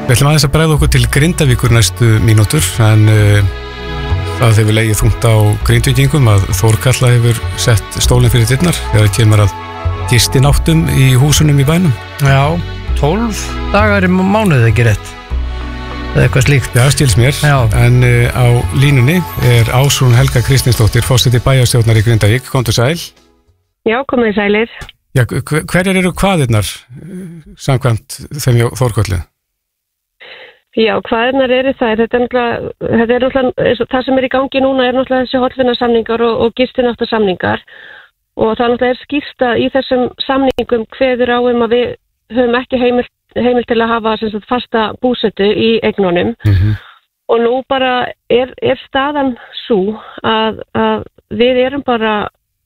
Við ætlum aðeins að bregða okkur til Grindavíkur næstu mínútur, en það hefur legið þungt á Grindvíkingum að Þórkatla hefur sett stólinn fyrir dyrnar þegar það kemur að gistináttum í húsunum í bænum. Já, 12 dagar í mánuði ekki rétt. Eða eitthvað slíkt. Já, stils mér. Já. En á línunni Ásrún Helga Kristinsdóttir, forseti bæjarstjórnar í Grindavík. Komdu sæl. Já, komið sælir. Já, hverjar eru kvaðirnar samkvæmt þeim hjá Þórkatlu? Já, hvaðirnar eru þær? Þetta er náttúrulega, það sem er í gangi núna er náttúrulega þessi hollvinarsamningar og gistináttarsamningar og það náttúrulega er skýrt að í þessum samningum kveður á að við höfum ekki heimild til að hafa sagt, fasta búsetu í eignunum og nú bara er staðan svo að við erum bara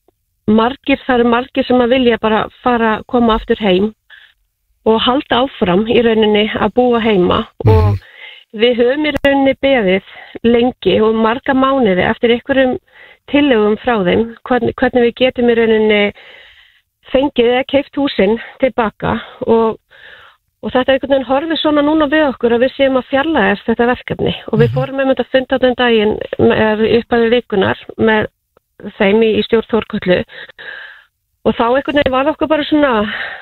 það eru margir sem að vilja bara koma aftur heim og halda áfram í rauninni að búa heima og við höfum í rauninni beðið lengi og marga mánuði eftir einhverjum tillögum frá þeim hvernig við getum í rauninni fengið eða keypt húsin tilbaka og þetta er einhvern veginn horfið svona núna við okkur að við séum að fjarlægast þetta verkefni og við fórum með þetta funda þenn daginn upp að vikunar með þeim í stjórn Þórkatlu og þá einhvern veginn var okkur bara svona,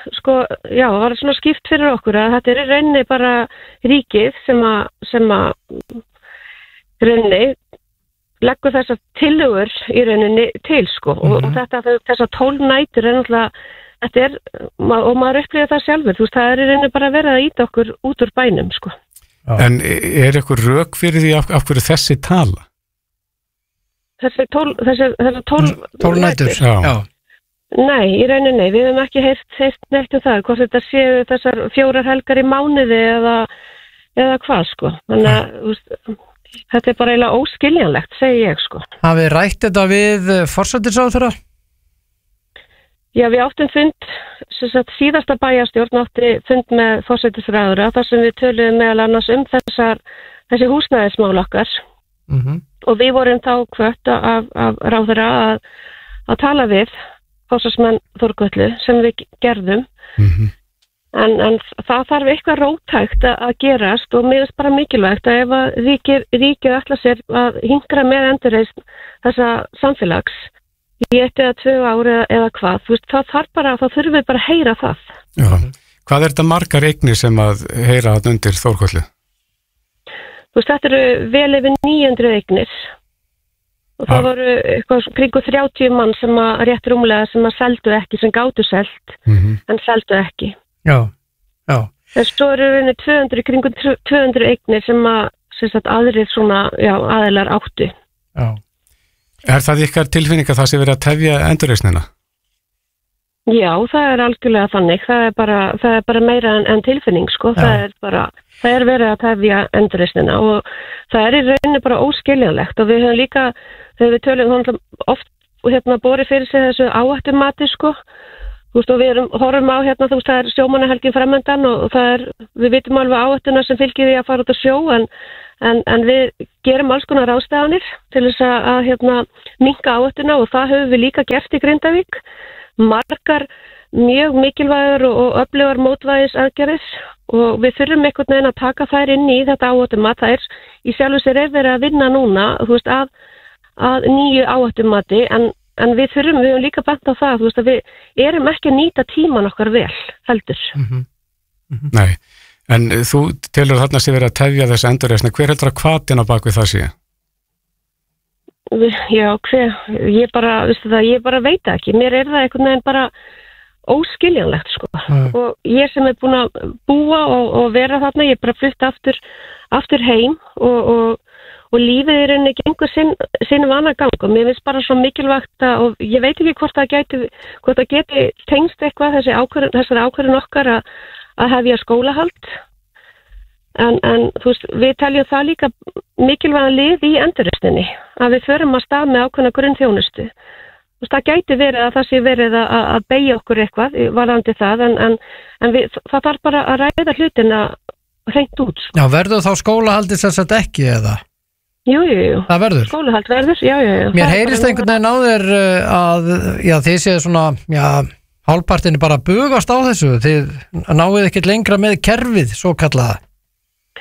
var svona skipt fyrir okkur að þetta er í rauninni bara ríkið sem að rauninni leggur þessar tillögur í rauninni til og þessar 12 nætur er náttúrulega, og maður upplifir það sjálfur, það er í rauninni bara verið að íta okkur út úr bænum, En er eitthvað rök fyrir því af hverju þessi tala? Þessi 12 nætur, já. Nei, í rauninni, við hefum ekki heyrt neitt það, hvort þetta séu þessar 4 helgar í mánuði eða hvað, Þannig að þetta er bara eiginlega óskiljanlegt, segi ég, Hafið rætt þetta við forsætisráðherra? Já, við áttum fund, síðasta bæjarstjórn átti fund með forsætisráðherra, þar sem við töluðum meðal annars þessi húsnæðismál okkar og við vorum þá hvött af ráðherra að tala við forsvarsmenn Þórkatlu sem við gerðum en það þarf eitthvað róttækt að gerast og mér finnst bara mikilvægt að ef að ríkið ætla sér að hinkra með endurreisn þessa samfélags í 1 eða 2 ár eða hvað, það þurfum við bara að heyra það. Já. Hvað er þetta margar eignir sem að heyra að undir Þórkatlu? Þetta eru vel yfir 900 eignir og það voru eitthvað kringu 30 mann sem að rétt rúmlega sem að seldu ekki, sem gátu selt en seldu ekki. Já. En svo eru kringu 200 eignir sem að aðrir svona, aðilar áttu. Já. Er það ykkar tilfinning að það sé verið að tefja endurreisnina? Já, það er algjörlega þannig. Það er bara meira en tilfinning, Það er verið að tefja endurreisnina og það er í rauninni bara óskiljanlegt og við höfum líka, þegar við tölum oft borið fyrir sig þessu áhættumati og við horfum á það er sjómannahelgin framundan og við vitum alveg áhættuna sem fylgir því að fara út á sjó en við gerum alls konar ráðstafanir til þess að minnka áhættuna og það höfum við líka gert í Grindavík, margar mjög mikilvægur og öflugar mótvægisaðgerðir og við þurfum einhvern veginn að taka þær inn í þetta áhættumat. Það er í sjálfu sér verið að vinna núna að nýju áhættumati en við höfum líka bent á það að við erum ekki að nýta tíman okkar vel heldur. Nei, en þú telur þarna sé verið að tefja þessa endurreisn, hver heldur að hvatinn á bak við það sé? Já, ég bara veit það ekki. Mér er það einhvern veginn bara óskiljanlegt og ég sem er búin að búa og vera þarna, ég bara flutt aftur heim og lífið er enn ekki einhver sinn vanagang og mér finnst bara svo mikilvægt og ég veit ekki hvort það geti tengst eitthvað þessari ákvörðun okkar að hefja skólahald en við teljum það líka mikilvæga lið í endurreisninni að við förum að stað með ákveðna grunnþjónustu. Það gæti verið að það sé verið að beygja okkur eitthvað varðandi það en það þarf bara að ræða hlutina hreint út. Já, verður þá skólahaldið sem sagt ekki eða? Jú. Það verður? Skólahald verður, já. Mér heyrist einhvern veginn á þér að þið séu svona, hálfpartinu bara bugast á þessu, þið náið ekkert lengra með kerfið, svo kallaða.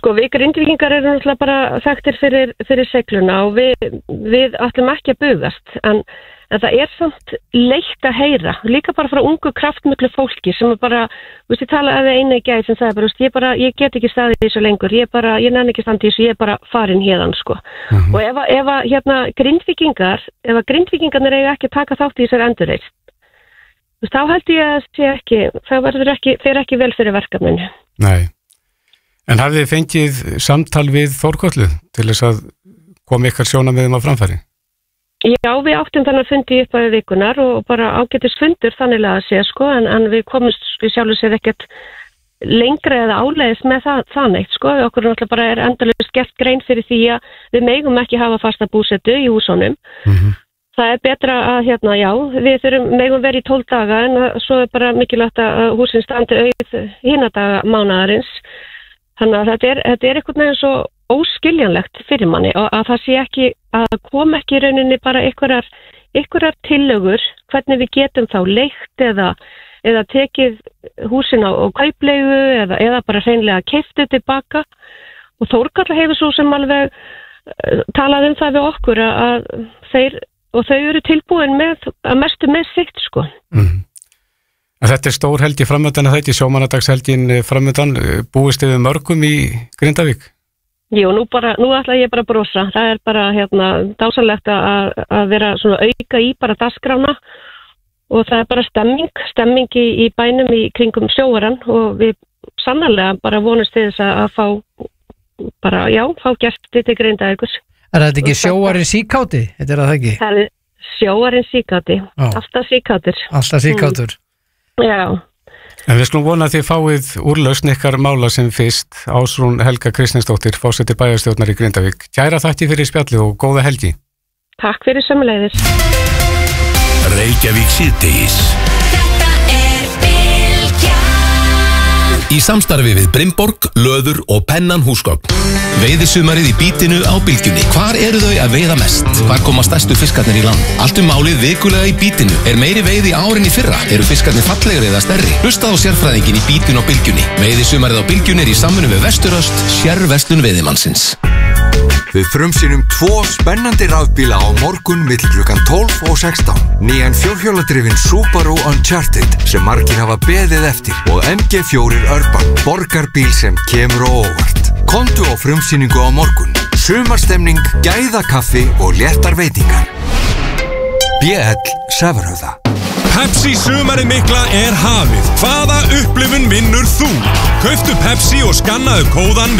Sko, við Grindvíkingar erum náttúrulega bara þekktir fyrir segluna og við ætlum ekki að bugast, en það samt leitt að heyra, líka bara frá ungu kraftmiklu fólki sem bara, ég talaði einu í gær sem sagði bara, ég get ekki staðið í þessu lengur, ég nenni ekki standi í þessu, ég bara farin hérðan, sko. Og ef Grindvíkingarnir eiga ekki taka þátt í þessari endurreisn, þá held ég að það fer ekki vel fyrir verkefninu. Nei. En hafið þið fengið samtal við Þórköllu til þess að koma ykkar sjónarmiðum á framfæri? Já, við áttum þannig að fundi upp á vikunar og bara ágætis fundur þannig að segja, sko, en við komumst sjálfur sér ekkert lengra eða áleiðis með það neitt, sko. Okkur náttúrulega bara endalaust gert grein fyrir því að við megum ekki hafa fasta búsetu í húsunum. Það betra að, við megum verið í 12 daga en svo bara mikilvægt að húsin standi auð hina daga mánaðarins. Þannig að þetta einhvern veginn svo óskiljanlegt fyrir manni og að það sé ekki, að kom ekki í rauninni bara einhverjar tillögur hvernig við getum þá leigt eða tekið húsin á kaupleigu eða bara hreinlega keyptu tilbaka og Þórkalla hefur svo sem alveg talað það við okkur að þau eru tilbúin að mestu með sitt, sko. Þetta stór helgi framöndan að þetta sjómannadagshelgin framöndan, búist yfir mörgum í Grindavík? Jú, nú ætla ég bara að brosa. Það bara dásanlegt að vera svona auka í bara dagskrána og það bara stemming í bænum í kringum sjóarann og við sannarlega bara vonumst til þess að fá gesti til Grindavíkur. Þetta ekki sjóarinn síkáti? Þetta það ekki? Það sjóarinn síkáti, alltaf síkátur. Alltaf síkátur. Já. En við skulum vona að þið fáið úrlausn ykkar mála sem fyrst. Ásrún Helga Kristinsdóttir, forseti bæjarstjórnar í Grindavík. Kæra þakki fyrir spjallið og góða helgi. Takk fyrir sömuleiðis. Reykjavík síðdegis. Í samstarfi við Brimborg, Löður og Pennan húsgögn. Veiðisumarið í bítinu á Bylgjunni. Hvar eru þau að veiða mest? Hvar koma stærstu fiskarnir í land? Allt málið vikulega í bítinu. Meiri veiði árin í fyrra? Eru fiskarnir fallegri eða stærri? Hlusta á sérfræðingin í bítinu á Bylgjunni. Veiðisumarið á Bylgjunni í samvinnu við Vesturöst, sérverslun veiðimannsins. Við frumsýnum 2 spennandi rafbíla á morgun milli klukkan 12 og 16. Nýjan fjórhjóladrifinn Subaru Uncharted sem margir hafa beðið eftir og MG4 Urban, borgarbíl sem kemur á óvart. Komdu á frumsýningu á morgun. Sumarstemning, gæðakaffi og léttar veitingar. BL Sefrhöfða. Pepsi sumarið mikla hafið. Hvaða upplifun vinnur þú? Kauftu Pepsi og skannaðu kóðan